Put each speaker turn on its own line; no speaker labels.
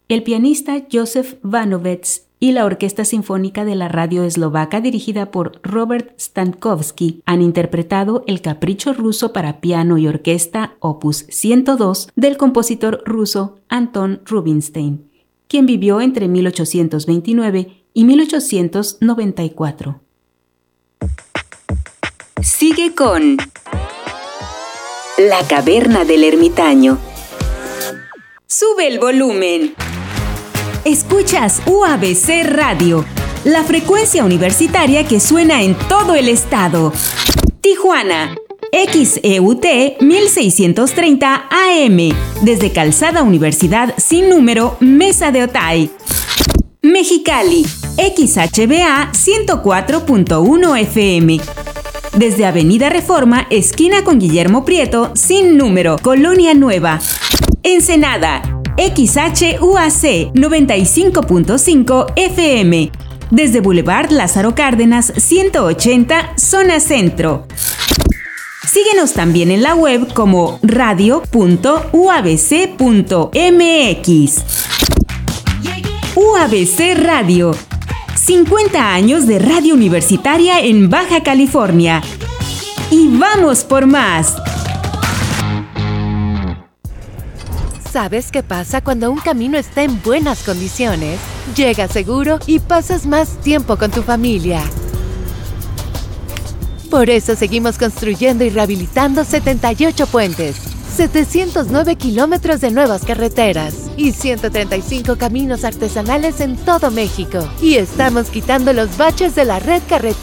el pianista Josef Vanovec y la Orquesta Sinfónica de la Radio Eslovaca, dirigida por Robert Stankowski, han interpretado el Capricho ruso para piano y orquesta opus 102 del compositor ruso Anton Rubinstein, quien vivió entre 1829 y 1894.
Sigue con La Caverna del Ermitaño. Sube el volumen. Escuchas UABC Radio, la frecuencia universitaria que suena en todo el estado. Tijuana, XEUT 1630 AM, desde Calzada Universidad sin número, Mesa de Otay. Mexicali, XHBA 104.1 FM. Desde Avenida Reforma, esquina con Guillermo Prieto, sin número, Colonia Nueva. Ensenada, XHUAC 95.5 FM. Desde Boulevard Lázaro Cárdenas 180, Zona Centro. Síguenos también en la web como radio.uabc.mx. UABC Radio. 50 años de radio universitaria en Baja California. Y vamos por más.
¿Sabes qué pasa cuando un camino está en buenas condiciones? Llegas seguro y pasas más tiempo con tu familia. Por eso seguimos construyendo y rehabilitando 78 puentes, 709 kilómetros de nuevas carreteras y 135 caminos artesanales en todo México. Y estamos quitando los baches de la red carretera